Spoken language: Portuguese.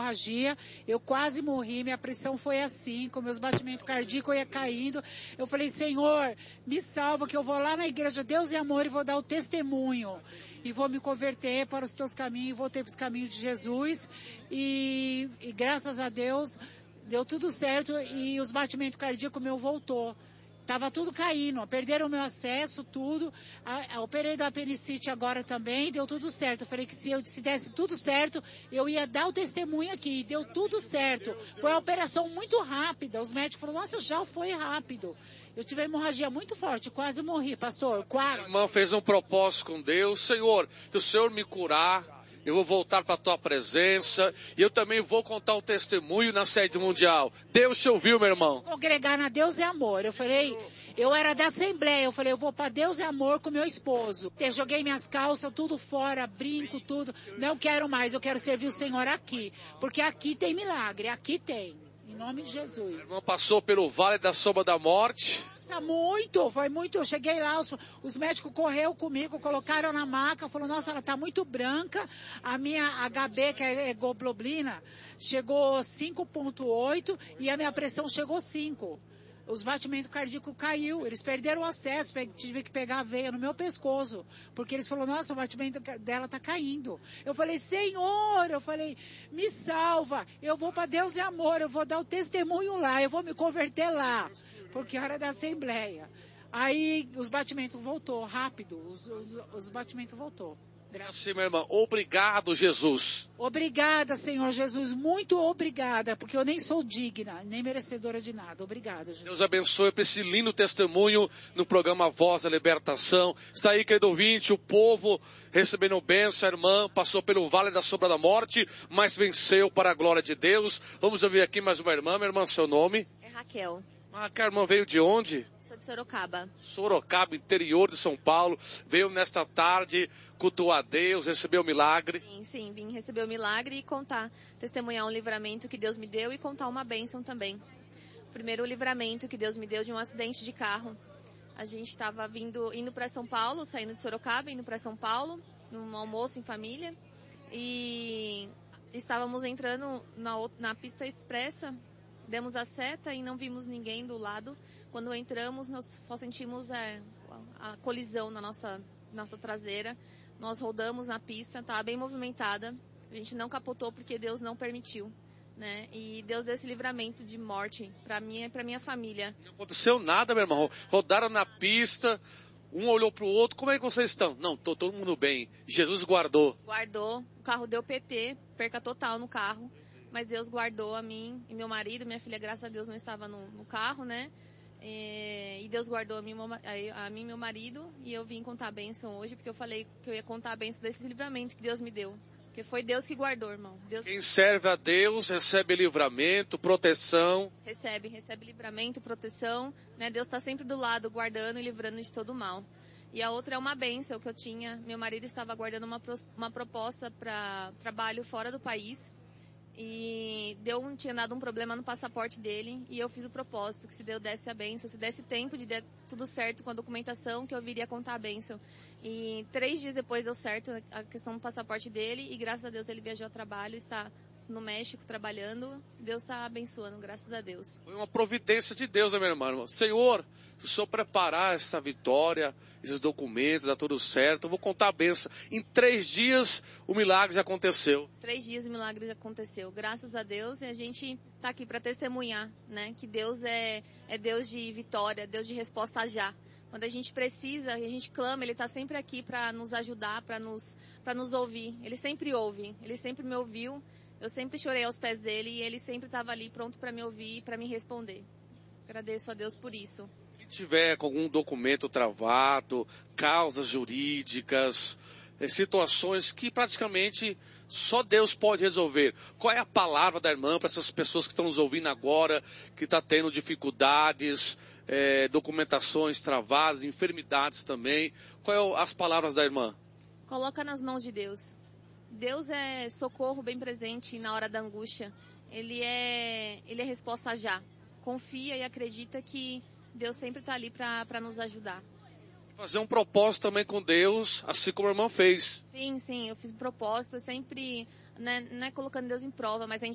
hemorragia, eu quase morri, minha pressão foi assim, com meus batimentos cardíacos ia caindo. Eu falei, Senhor, me salva que eu vou lá na igreja Deus e Amor e vou dar o testemunho. E vou me converter para os teus caminhos, voltei para os caminhos de Jesus. E graças a Deus, deu tudo certo e os batimentos cardíacos meu voltou. Tava tudo caindo, perderam o meu acesso, tudo. Operei da apendicite agora também, deu tudo certo. Eu falei que se desse tudo certo, eu ia dar o testemunho aqui. Deu tudo certo. Foi uma operação muito rápida. Os médicos falaram, nossa, já foi rápido. Eu tive uma hemorragia muito forte, quase morri, pastor, quase. A irmã fez um propósito com Deus. Senhor, se o Senhor me curar, eu vou voltar para a tua presença e eu também vou contar o testemunho na sede mundial. Deus te ouviu, meu irmão. Congregar na Deus e Amor. Eu falei, eu era da Assembleia, eu falei, eu vou para Deus e Amor com meu esposo. Eu joguei minhas calças, tudo fora, brinco, tudo. Não quero mais, eu quero servir o Senhor aqui. Porque aqui tem milagre, aqui tem. Em nome de Jesus. A irmã passou pelo vale da sombra da morte. Nossa, muito, foi muito. Eu cheguei lá, os médicos correram comigo, colocaram na maca, falou, nossa, ela tá muito branca. A minha HB, que é hemoglobina, chegou 5,8 e a minha pressão chegou 5. Os batimentos cardíacos caiu, eles perderam o acesso, tive que pegar a veia no meu pescoço, porque eles falaram, nossa, o batimento dela tá caindo. Eu falei, Senhor, me salva, eu vou para Deus e Amor, eu vou dar o testemunho lá, eu vou me converter lá, porque era da Assembleia. Aí os batimentos voltou, rápido, os batimentos voltou. Assim, minha irmã, obrigado, Jesus. Obrigada, Senhor Jesus, muito obrigada, porque eu nem sou digna, nem merecedora de nada. Obrigada, Jesus. Deus abençoe por esse lindo testemunho no programa Voz da Libertação. Está aí, querido ouvinte, o povo recebendo bênção. A irmã passou pelo vale da sombra da morte, mas venceu para a glória de Deus. Vamos ouvir aqui mais uma irmã. Minha irmã, seu nome? É Raquel. Ah, que a irmã veio de onde? Sou de Sorocaba. Sorocaba, interior de São Paulo. Veio nesta tarde, cultuar a Deus, recebeu o milagre. Sim, vim receber o milagre e testemunhar um livramento que Deus me deu e contar uma bênção também. O primeiro livramento que Deus me deu de um acidente de carro. A gente estava indo para São Paulo, saindo de Sorocaba, indo para São Paulo, num almoço em família. E estávamos entrando na pista expressa. Demos a seta e não vimos ninguém do lado. Quando entramos, nós só sentimos a colisão na nossa traseira. Nós rodamos na pista, estava bem movimentada. A gente não capotou porque Deus não permitiu, né? E Deus deu esse livramento de morte para mim e para minha família. Não aconteceu nada, meu irmão. Rodaram na pista, um olhou para o outro. Como é que vocês estão? Não, tô todo mundo bem. Jesus guardou. Guardou. O carro deu PT, perca total no carro. Mas Deus guardou a mim e meu marido. Minha filha, graças a Deus, não estava no carro, né? E Deus guardou a mim e meu marido. E eu vim contar a bênção hoje, porque eu falei que eu ia contar a bênção desse livramento que Deus me deu. Porque foi Deus que guardou, irmão. Quem serve a Deus recebe livramento, proteção. Recebe livramento, proteção. Né? Deus está sempre do lado, guardando e livrando de todo mal. E a outra é uma bênção que eu tinha. Meu marido estava aguardando uma proposta para trabalho fora do país. E tinha dado um problema no passaporte dele e eu fiz o propósito que se Deus desse a bênção, se desse tempo de dar tudo certo com a documentação, que eu viria contar a bênção. E 3 dias depois deu certo a questão do passaporte dele e graças a Deus ele viajou a trabalho, está no México trabalhando. Deus está abençoando, graças a Deus. Foi uma providência de Deus, né, meu irmão? Senhor, se o Senhor preparar essa vitória, esses documentos, dá tudo certo, eu vou contar a bênção. Em 3 dias o milagre já aconteceu. 3 dias o milagre já aconteceu, graças a Deus, e a gente está aqui para testemunhar, né, que Deus é Deus de vitória, Deus de resposta já. Quando a gente precisa, a gente clama, Ele está sempre aqui para nos ajudar, para nos ouvir. Ele sempre ouve, Ele sempre me ouviu. Eu sempre chorei aos pés dele e ele sempre estava ali pronto para me ouvir e para me responder. Agradeço a Deus por isso. Se tiver com algum documento travado, causas jurídicas, situações que praticamente só Deus pode resolver. Qual é a palavra da irmã para essas pessoas que estão nos ouvindo agora, que estão tendo dificuldades, documentações travadas, enfermidades também? Quais são as palavras da irmã? Coloca nas mãos de Deus. Deus é socorro bem presente na hora da angústia. Ele é resposta já. Confia e acredita que Deus sempre está ali para nos ajudar. Fazer um propósito também com Deus, assim como a irmã fez. Sim, eu fiz um propósito, sempre, né, não é colocando Deus em prova, mas a gente